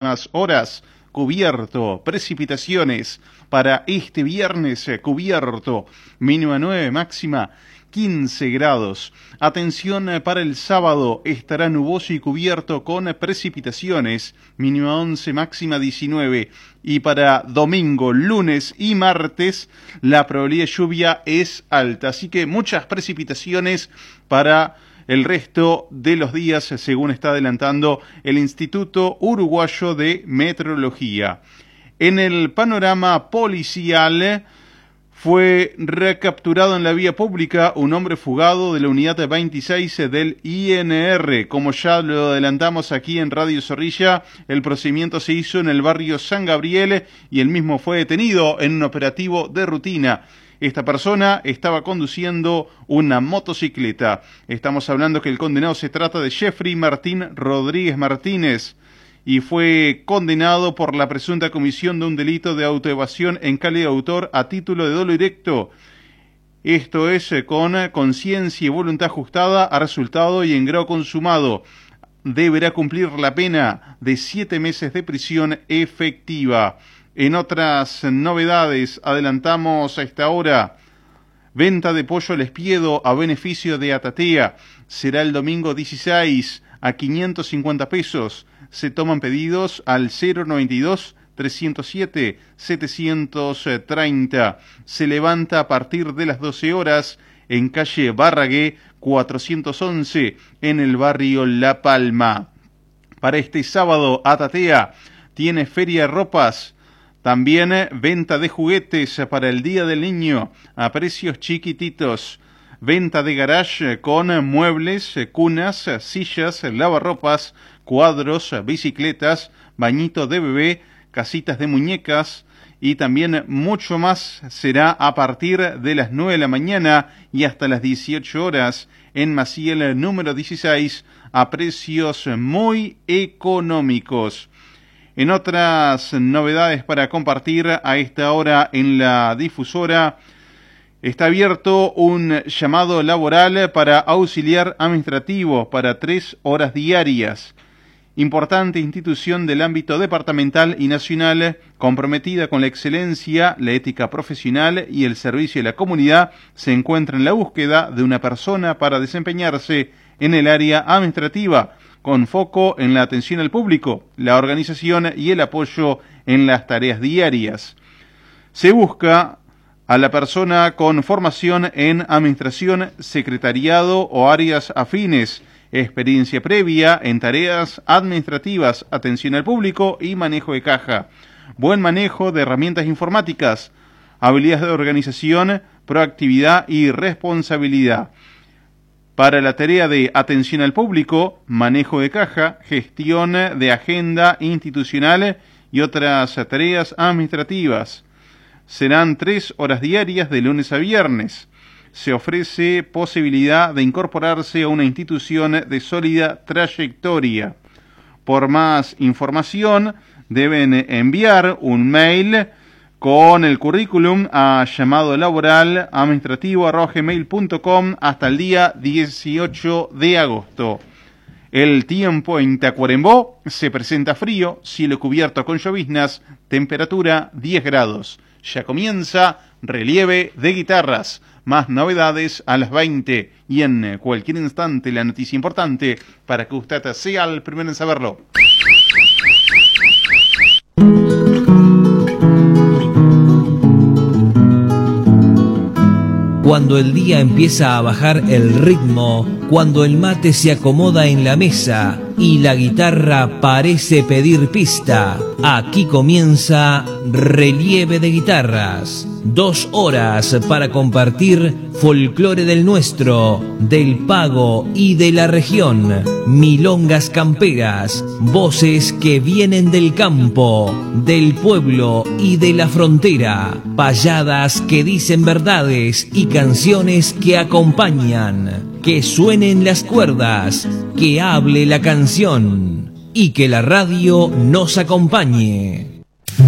próximas horas, cubierto. Precipitaciones para este viernes, cubierto. Mínima 9, máxima 15 grados. Atención para el sábado, estará nuboso y cubierto con precipitaciones, mínima 11, máxima 19. Y para domingo, lunes y martes, la probabilidad de lluvia es alta, así que muchas precipitaciones para el resto de los días, según está adelantando el Instituto Uruguayo de Meteorología. En el panorama policial, fue recapturado en la vía pública un hombre fugado de la unidad 26 del INR. Como ya lo adelantamos aquí en Radio Zorrilla, el procedimiento se hizo en el barrio San Gabriel y el mismo fue detenido en un operativo de rutina. Esta persona estaba conduciendo una motocicleta. Estamos hablando que el condenado se trata de Jeffrey Martín Rodríguez Martínez, y fue condenado por la presunta comisión de un delito de autoevasión en calidad de autor a título de dolo directo. Esto es con conciencia y voluntad ajustada a resultado y en grado consumado. Deberá cumplir la pena de 7 meses de prisión efectiva. En otras novedades, adelantamos a esta hora, venta de pollo al espiedo a beneficio de Atatea. Será el domingo 16 a 550 pesos. Se toman pedidos al 092-307-730. Se levanta a partir de las 12 horas en calle Barragué 411 en el barrio La Palma. Para este sábado, Atatea tiene feria de ropas. También venta de juguetes para el Día del Niño a precios chiquititos. Venta de garage con muebles, cunas, sillas, lavarropas, cuadros, bicicletas, bañito de bebé, casitas de muñecas y también mucho más. Será a partir de las 9 de la mañana y hasta las 18 horas en Maciel número 16 a precios muy económicos. En otras novedades para compartir a esta hora en la difusora, está abierto un llamado laboral para auxiliar administrativo para 3 horas diarias. Importante institución del ámbito departamental y nacional, comprometida con la excelencia, la ética profesional y el servicio a la comunidad, se encuentra en la búsqueda de una persona para desempeñarse en el área administrativa, con foco en la atención al público, la organización y el apoyo en las tareas diarias. Se busca a la persona con formación en administración, secretariado o áreas afines, experiencia previa en tareas administrativas, atención al público y manejo de caja, buen manejo de herramientas informáticas, habilidades de organización, proactividad y responsabilidad. Para la tarea de atención al público, manejo de caja, gestión de agenda institucional y otras tareas administrativas. Serán 3 horas diarias de lunes a viernes. Se ofrece posibilidad de incorporarse a una institución de sólida trayectoria. Por más información, deben enviar un mail con el currículum a llamadolaboral@gmail.com hasta el día 18 de agosto. El tiempo en Tacuarembó se presenta frío, cielo cubierto con lloviznas, temperatura 10 grados. Ya comienza Relieve de Guitarras. Más novedades a las 20 y en cualquier instante la noticia importante para que usted sea el primero en saberlo. Cuando el día empieza a bajar el ritmo, cuando el mate se acomoda en la mesa y la guitarra parece pedir pista, aquí comienza Relieve de Guitarras. 2 horas para compartir folclore del nuestro, del pago y de la región, milongas camperas, voces que vienen del campo, del pueblo y de la frontera, payadas que dicen verdades y canciones que acompañan. Que suenen las cuerdas, que hable la canción y que la radio nos acompañe.